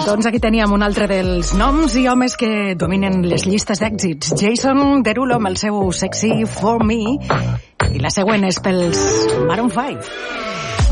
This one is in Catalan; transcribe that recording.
Doncs aquí teníem un altre dels noms i homes que dominen les llistes d'èxits. Jason Derulo amb el seu Sexy For Me i la següent és pels Maroon 5.